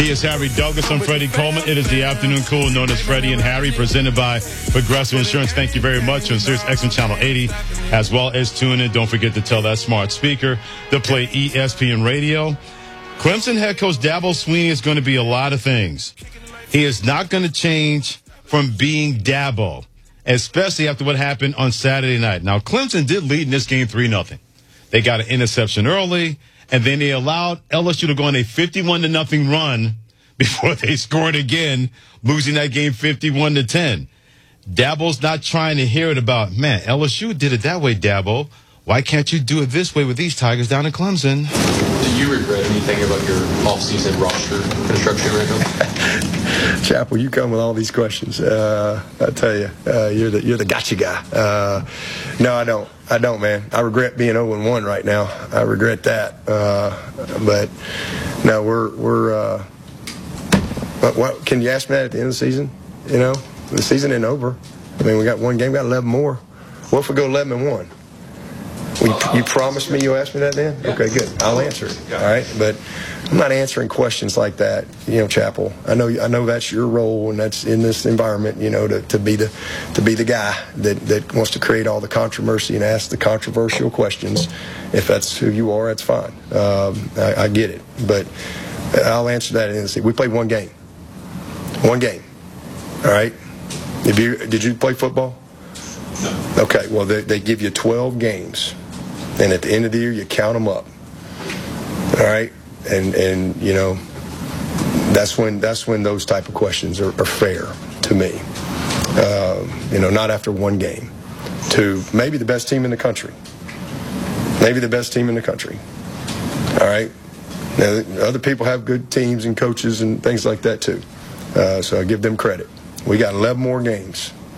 He is Harry Douglas. I'm Freddie Coleman. It is the afternoon cool known as Freddie and Harry, presented by Progressive Insurance. Thank you very much on Sirius XM Channel 80, as well as tune in. Don't forget to tell that smart speaker to play ESPN Radio. Clemson head coach Dabo Swinney is going to be a lot of things. He is not going to change from being Dabo, especially after what happened on Saturday night. Now, Clemson did lead in this game 3-0. They got an interception early, and then they allowed LSU to go on a 51-0 run before they scored again, losing that game 51-10. Dabo's not trying to hear it about, man, LSU did it that way, Dabo. Why can't you do it this way with these Tigers down in Clemson? Do you regret anything about your offseason roster construction right now? Chappell, you come with all these questions. I tell you, you're the gotcha guy. No, I don't. I don't, man. I regret being 0-1 right now. I regret that. But no, we're. What can you ask me that at the end of the season? You know, the season ain't over. I mean, we got one game, got 11 more. What if we go 11-1? You promised me you'll ask me that then? Okay, good. I'll answer it. All right, but I'm not answering questions like that. You know, Chappell. I know that's your role, and that's in this environment. You know, to be the guy that wants to create all the controversy and ask the controversial questions. If that's who you are, that's fine. I get it, but I'll answer that in the season. We played one game. One game. All right. Did you play football? No. Okay. Well, they give you 12 games. And at the end of the year, you count them up. All right, and you know, that's when those type of questions are fair to me. You know, not after one game. To maybe the best team in the country. Maybe the best team in the country. All right. Now, other people have good teams and coaches and things like that too. So I give them credit. We got 11 more games.